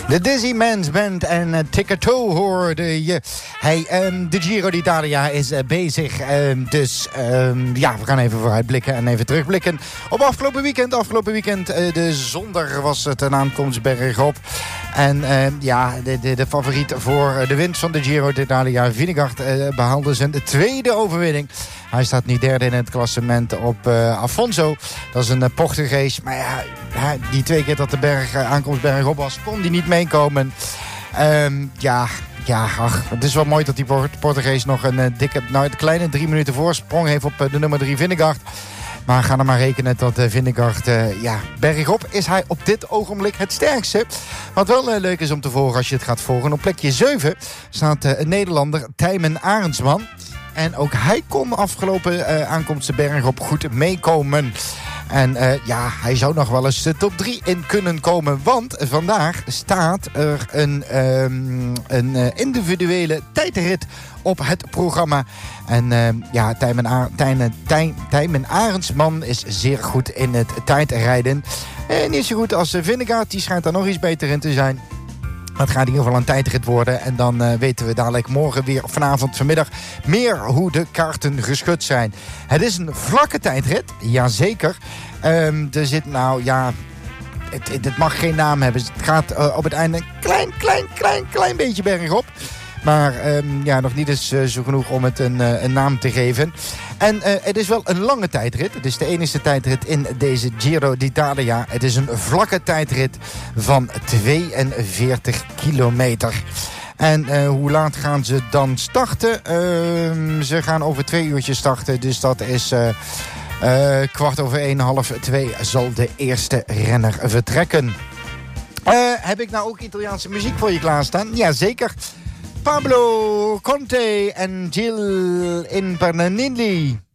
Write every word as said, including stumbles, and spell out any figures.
De Dizzy Man's Band en uh, Ticket To hoorde je. Hey, um, de Giro d'Italia is uh, bezig. Um, dus um, ja, we gaan even vooruitblikken en even terugblikken op afgelopen weekend. Afgelopen weekend, uh, de zondag, was het een aankomst bergop. En uh, ja, de, de, de favoriet voor de winst van de Giro d'Italia, Vingegaard, uh, behaalde zijn tweede overwinning. Hij staat nu derde in het klassement op uh, Afonso. Dat is een uh, Portugees. Maar ja, die twee keer dat de berg, uh, aankomst bergop was, kon die niet meekomen. Um, ja, ja ach, het is wel mooi dat die Portugees nog een uh, dikke, nou, een kleine drie minuten voorsprong heeft op uh, de nummer drie Vingegaard. Maar ga er maar rekenen dat uh, Vingegaard, uh, ja, bergop is hij op dit ogenblik het sterkste. Wat wel uh, leuk is om te volgen als je het gaat volgen. Op plekje zeven staat uh, een Nederlander, Tijmen Arendsman. En ook hij kon afgelopen uh, aankomst de bergop goed meekomen. En uh, ja, hij zou nog wel eens de top drie in kunnen komen. Want vandaag staat er een, um, een uh, individuele tijdrit op het programma. En uh, ja, Tijmen, A- Tijmen, Tij- Tijmen Arendsman is zeer goed in het tijdrijden. En niet zo goed als uh, Vingegaard, die schijnt daar nog iets beter in te zijn. Het gaat in ieder geval een tijdrit worden. En dan uh, weten we dadelijk morgen weer, vanavond, vanmiddag, meer hoe de kaarten geschud zijn. Het is een vlakke tijdrit, jazeker. Um, er zit nou, ja, het, het, het mag geen naam hebben. Het gaat uh, op het einde een klein, klein, klein, klein beetje bergop. Maar um, ja, nog niet eens uh, zo genoeg om het een, uh, een naam te geven. En uh, het is wel een lange tijdrit. Het is de enige tijdrit in deze Giro d'Italia. Het is een vlakke tijdrit van tweeënveertig kilometer. En uh, hoe laat gaan ze dan starten? Uh, ze gaan over twee uurtjes starten. Dus dat is uh, uh, kwart over één, half twee zal de eerste renner vertrekken. Uh, heb ik nou ook Italiaanse muziek voor je klaarstaan? Jazeker. Pablo Conte en Gil Invernini.